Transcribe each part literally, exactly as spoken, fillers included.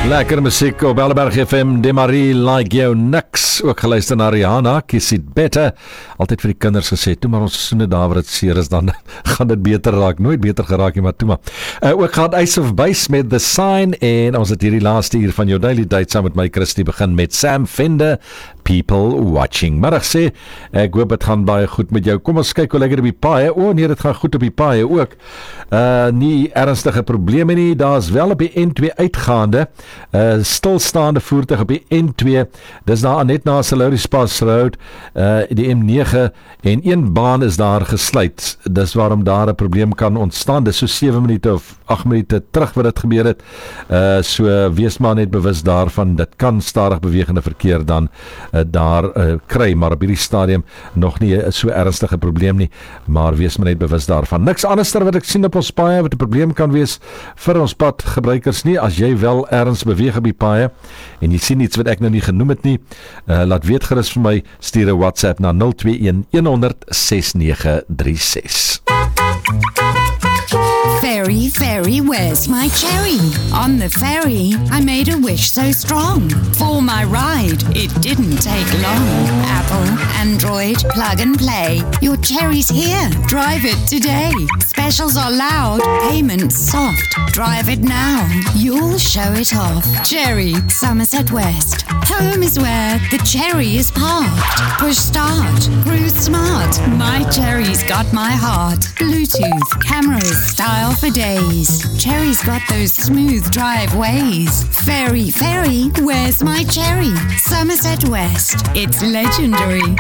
Lekker musiek op Elleberg F M, De Marie Like Jou Niks. Ook geluister na Rihanna, Kiss It Better. Altyd vir die kinders gesê, toe maar ons soene daar waar het seer is, dan gaan dit beter raak. Nooit beter geraak nie, maar toe maar. Uh, ook gaan Ace of Base met The Sign, en ons het hierdie laaste uur van jou Daily Date saam met my Christie begin met Sam Fender, People Watching. Maar ek sê, ek hoop het gaan baie goed met jou. Kom ons kyk hoe lekker op die paaie. O nee, dit gaan goed op die paaie ook. Uh, nie ernstige probleme nie, daar is wel op die N twee uitgaande, uh, stilstaande voertuig op die N twee, dis daar net na Salaris Pass Road, uh, die M negen, en een baan is daar gesluit, dis waarom daar 'n probleem kan ontstaan, dis so sewe minute of agt minute terug wat dit gebeur het, uh, so wees maar net bewus daarvan, dit kan stadig bewegende verkeer dan uh, daar uh, kry, maar op hierdie stadium nog nie uh, so ernstige probleem nie, maar wees maar net bewus daarvan. Niks anderster wat ek sien op ons paaie wat 'n probleem kan wees vir ons padgebruikers nie. As jy wel ergens beweeg op die paaie en jy sien iets wat ek nou nie genoem het nie, uh, laat weet gerus vir my, stuur 'n WhatsApp na nul twee een, een honderd, ses nege drie ses. Ferry, ferry, where's my cherry? On the ferry, I made a wish so strong. For my ride, it didn't take long. Apple, Android, plug and play. Your cherry's here, drive it today. Specials are loud, payments soft. Drive it now, you'll show it off. Cherry, Somerset West. Home is where the cherry is parked. Push start, cruise smart. My cherry's got my heart. Bluetooth, cameras, style for days. Cherry's got those smooth drive ways. Ferry, ferry, where's my cherry? Somerset West, it's legendary.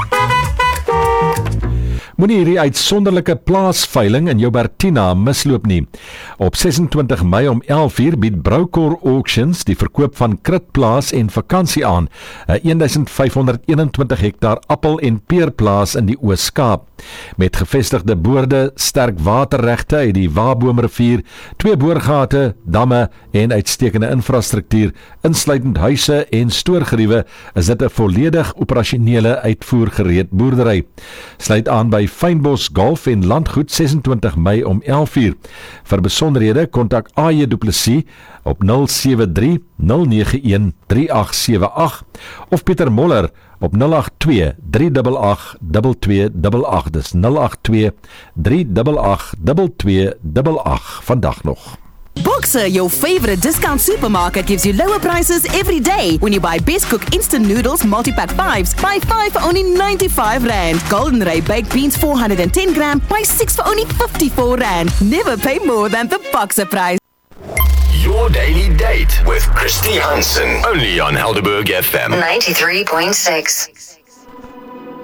Moenie hierdie uitsonderlike plaasveiling in jou Bertina misloop nie. Op ses en twintig Mei om elf uur bied Broukor Auctions die verkoop van Kritplaas en vakansie aan, 'n1500 eenentwintig hektaar appel- en peerplaas in die Oos-Kaap. Met gevestigde boorde, sterk waterregte uit die Waboomrivier, twee boorgate, damme en uitstekende infrastruktuur, insluitend huise en stoorgeriewe, is dit 'n volledig operasionele uitvoergereed boerdery. Sluit aan by Fynbos Golf en Landgoed ses en twintig Mei om elf uur. Vir besonderhede kontak A J Du Plessis op nul sewe drie, nul nege een, drie agt sewe agt of Pieter Moller op nul agt twee, drie agt agt, twee twee agt agt. Dis nul agt twee, drie agt agt, twee twee agt agt. Vandag nog. Boxer, your favorite discount supermarket, gives you lower prices every day. When you buy Best Cook instant noodles multi-pack fives, buy five for only ninety-five rand. Golden Ray baked beans four hundred ten gram, buy six for only fifty-four rand. Never pay more than the Boxer price. Your Daily Date with Christie Hansen, only on Helderberg F M ninety-three point six.